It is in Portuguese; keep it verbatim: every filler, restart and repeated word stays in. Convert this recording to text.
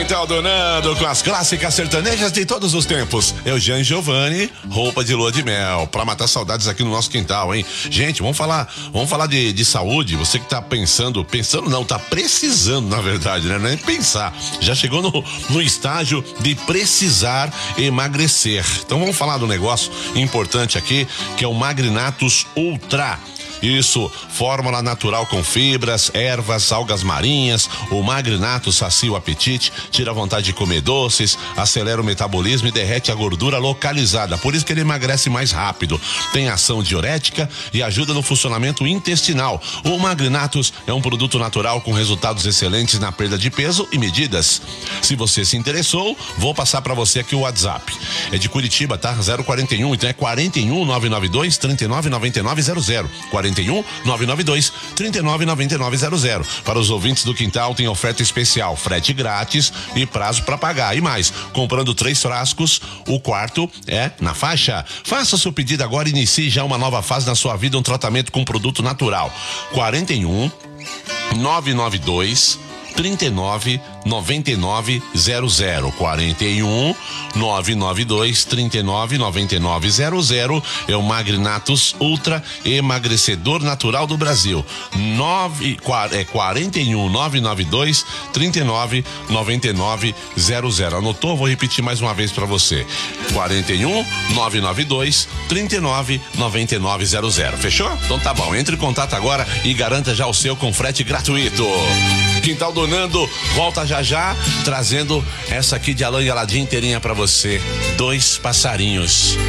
Então, donando com as clássicas sertanejas de todos os tempos. Eugênio Giovanni, roupa de lua de mel, pra matar saudades aqui no nosso quintal, hein? Gente, vamos falar, vamos falar de, de saúde. Você que tá pensando, pensando não, tá precisando, na verdade, né? Nem pensar. Já chegou no, no estágio de precisar emagrecer. Então vamos falar do negócio importante aqui, que é o Magrinatus Ultra. Isso, fórmula natural com fibras, ervas, algas marinhas. O Magrinatus sacia o apetite, tira a vontade de comer doces, acelera o metabolismo e derrete a gordura localizada. Por isso que ele emagrece mais rápido. Tem ação diurética e ajuda no funcionamento intestinal. O Magrinatus é um produto natural com resultados excelentes na perda de peso e medidas. Se você se interessou, vou passar para você aqui o WhatsApp. É de Curitiba, tá? zero quarenta e um, então é quarenta e um, nove nove dois, trinta e nove, noventa e nove zero zero. quarenta e um, nove nove dois, trinta e nove, noventa e nove zero zero. Para os ouvintes do quintal tem oferta especial, frete grátis e prazo para pagar. E mais, comprando três frascos, o quarto é na faixa. Faça seu pedido agora e inicie já uma nova fase na sua vida, um tratamento com produto natural. quarenta e um, nove nove dois, trinta e nove, noventa e nove zero zero. quarenta e um, nove nove dois, trinta e nove, noventa e nove zero zero. É o Magrinatus Ultra, emagrecedor natural do Brasil. nove, é quarenta e um, nove nove dois, trinta e nove, noventa e nove zero zero. Anotou? Vou repetir mais uma vez para você. quarenta e um, nove nove dois, trinta e nove, noventa e nove zero zero. Fechou? Então tá bom. Entre em contato agora e garanta já o seu com frete gratuito. Quintal Donando volta já já, trazendo essa aqui de Alain e Aladim inteirinha pra você. Dois passarinhos.